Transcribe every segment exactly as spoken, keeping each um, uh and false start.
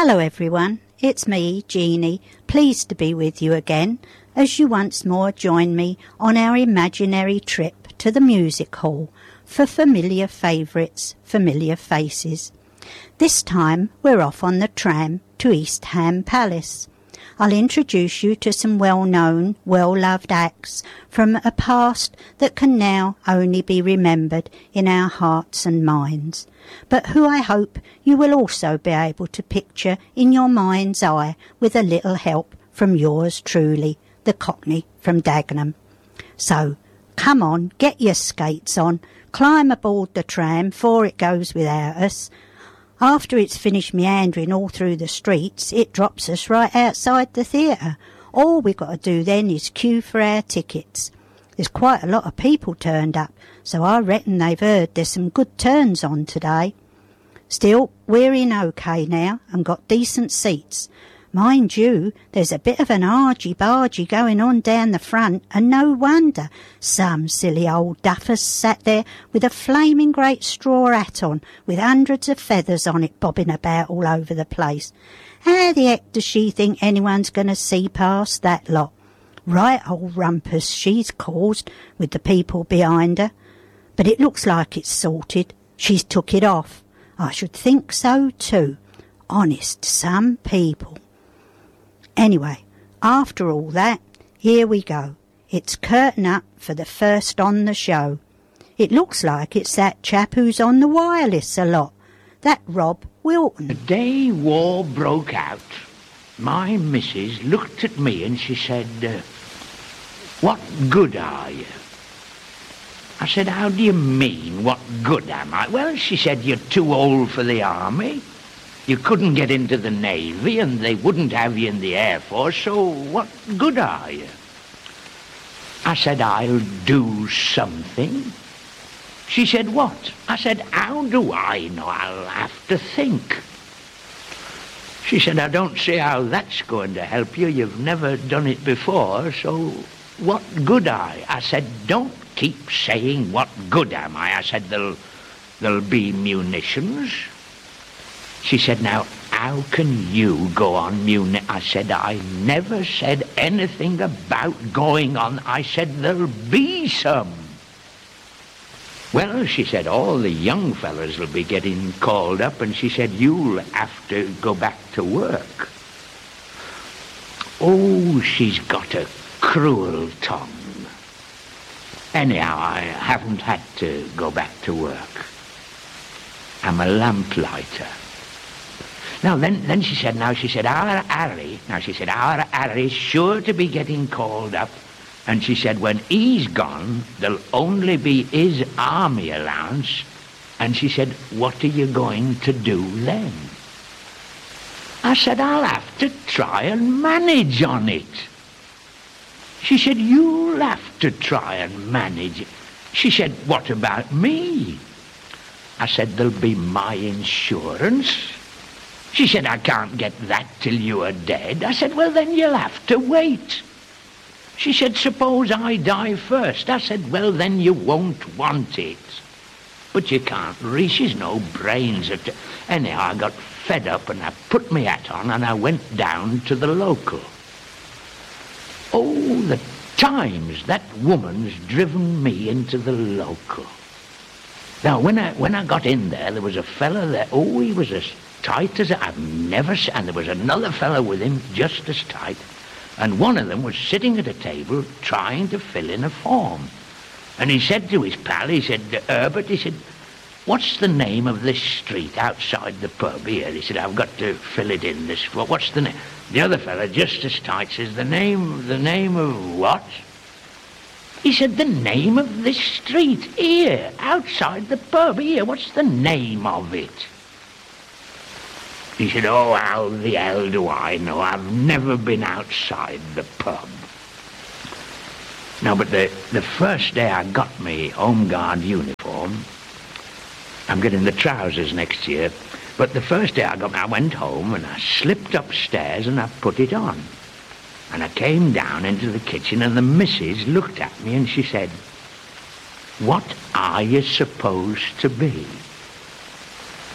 Hello everyone, it's me, Jeannie, pleased to be with you again as you once more join me on our imaginary trip to the music hall for familiar favourites, familiar faces. This time we're off on the tram to East Ham Palace. I'll introduce you to some well-known, well-loved acts from a past that can now only be remembered in our hearts and minds, but who I hope you will also be able to picture in your mind's eye with a little help from yours truly, the Cockney from Dagenham. So, come on, get your skates on, climb aboard the tram before it goes without us. After it's finished meandering all through the streets, it drops us right outside the theatre. All we've got to do then is queue for our tickets. There's quite a lot of people turned up, so I reckon they've heard there's some good turns on today. Still, we're in okay now and got decent seats. Mind you, there's a bit of an argy-bargy going on down the front, and no wonder. Some silly old duffers sat there with a flaming great straw hat on, with hundreds of feathers on it bobbing about all over the place. How the heck does she think anyone's going to see past that lot? Right old rumpus she's caused with the people behind her. But it looks like it's sorted. She's took it off. I should think so too. Honest, some people. Anyway, after all that, here we go. It's curtain up for the first on the show. It looks like it's that chap who's on the wireless a lot, that Rob Wilton. The day war broke out, my missus looked at me and she said, uh, "What good are you?" I said, "How do you mean, what good am I?" "Well," she said, "you're too old for the army. You couldn't get into the Navy and they wouldn't have you in the Air Force, so what good are you?" I said, "I'll do something." She said, "What?" I said, "How do I know? I'll have to think." She said, "I don't see how that's going to help you. You've never done it before, so what good are you?" I said, "Don't keep saying what good am I." I said, there'll, there'll be munitions." She said, "Now, how can you go on muni-" I said, "I never said anything about going on. I said, there'll be some." "Well," she said, "all the young fellas will be getting called up," and she said, "you'll have to go back to work." Oh, she's got a cruel tongue. Anyhow, I haven't had to go back to work. I'm a lamplighter. Now, then, then she said, now, she said, our Harry, now, she said, our Harry's sure to be getting called up. And she said, when he's gone, there'll only be his army allowance. And she said, what are you going to do then? I said, I'll have to try and manage on it. She said, you'll have to try and manage it. She said, what about me? I said, there'll be my insurance. She said, I can't get that till you are dead. I said, well, then you'll have to wait. She said, suppose I die first. I said, well, then you won't want it. But you can't reach, she's no brains. At it. Anyhow, I got fed up and I put my hat on and I went down to the local. Oh, the times that woman's driven me into the local. Now, when I when I got in there, there was a fella there. Oh, he was as tight as I've never seen. And there was another fella with him just as tight. And one of them was sitting at a table trying to fill in a form. And he said to his pal, he said, Herbert, he said, what's the name of this street outside the pub here? He said, I've got to fill it in this. What's the name? The other fella, just as tight, says, the name, the name of what? He said, the name of this street here, outside the pub here. What's the name of it? He said, oh, how the hell do I know? I've never been outside the pub. Now, but the, the first day I got me Home Guard uniform, I'm getting the trousers next year, but the first day I got me, I went home and I slipped upstairs and I put it on. And I came down into the kitchen and the missus looked at me and she said, what are you supposed to be?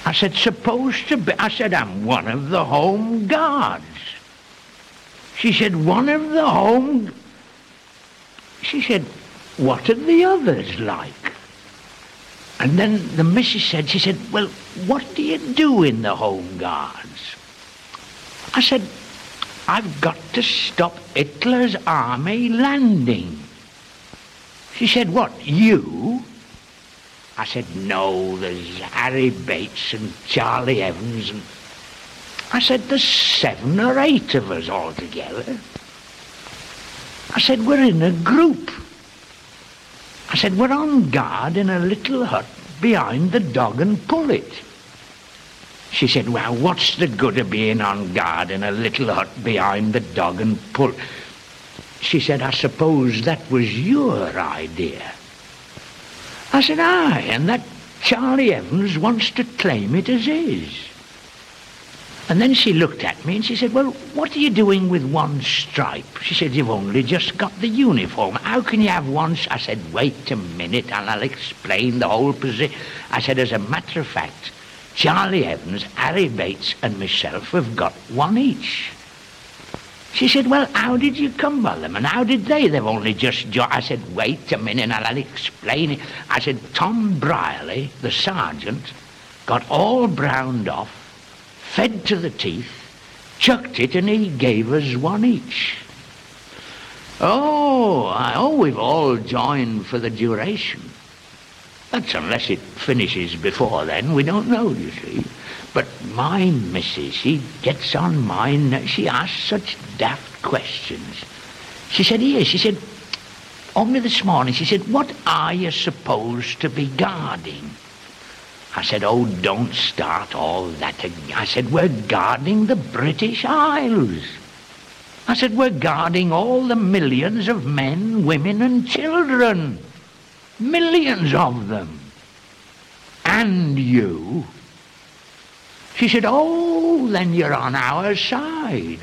I said, supposed to be? I said, I'm one of the home guards. She said, one of the home... She said, what are the others like? And then the missus said, she said, well, what do you do in the home guards? I said, I've got to stop Hitler's army landing. She said, what, you? I said, no, there's Harry Bates and Charlie Evans. And I said, there's seven or eight of us all together. I said, we're in a group. I said, we're on guard in a little hut behind the Dog and Pullet. She said, well, what's the good of being on guard in a little hut behind the Dog and Pullet? She said, I suppose that was your idea. I said, aye, and that Charlie Evans wants to claim it as his. And then she looked at me and she said, well, what are you doing with one stripe? She said, you've only just got the uniform. How can you have one? I said, wait a minute and I'll explain the whole position. I said, as a matter of fact, Charlie Evans, Harry Bates and myself have got one each. She said, well, how did you come by them? And how did they? They've only just joined. I said, wait a minute and I'll explain it. I said, Tom Brierley, the sergeant, got all browned off, fed to the teeth, chucked it, and he gave us one each. Oh, I, oh, we've all joined for the duration. That's unless it finishes before then. We don't know, you see. But my missus, she gets on my nerves. She asks such daft questions. She said, here, she said, only this morning, she said, what are you supposed to be guarding? I said, oh, don't start all that again. I said, we're guarding the British Isles. I said, we're guarding all the millions of men, women and children. Millions of them. And you. She said, oh, then you're on our side.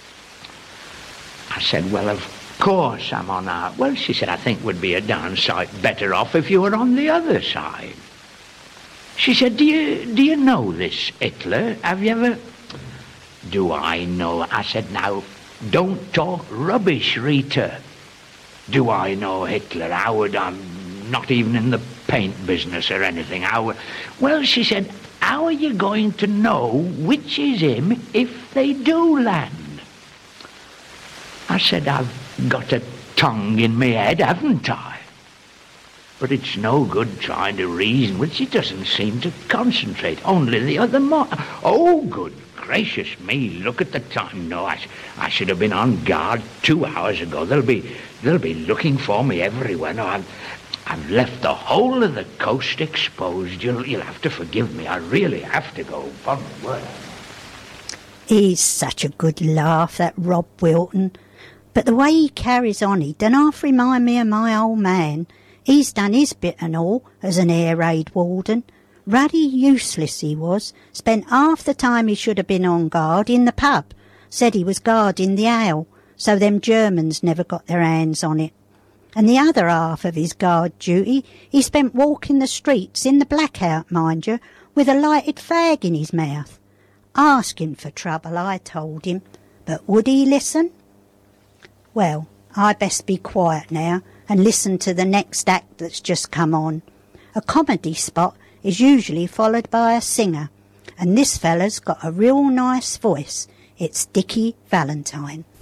I said, well, of course I'm on our... Well, she said, I think we'd be a darn sight better off if you were on the other side. She said, do you, do you know this Hitler? Have you ever... Do I know? I said, now, don't talk rubbish, Rita. Do I know Hitler? Howard, I'm not even in the paint business or anything. How... Well, she said, how are you going to know which is him if they do land? I said, I've got a tongue in my head, haven't I? But it's no good trying to reason with. She doesn't seem to concentrate. Only the other mo- Oh, good gracious me, look at the time. No, I, I should have been on guard two hours ago. They'll be, they'll be looking for me everywhere. No, I've, I've left the whole of the coast exposed. You'll, you'll have to forgive me. I really have to go. One word. He's such a good laugh, that Rob Wilton. But the way he carries on, he don't half remind me of my old man. He's done his bit and all as an air raid warden. Ruddy useless he was. Spent half the time he should have been on guard in the pub. Said he was guarding the ale, so them Germans never got their hands on it. And the other half of his guard duty he spent walking the streets in the blackout, mind you, with a lighted fag in his mouth. Asking for trouble, I told him, but would he listen? Well, I'd best be quiet now and listen to the next act that's just come on. A comedy spot is usually followed by a singer, and this fella's got a real nice voice. It's Dickie Valentine.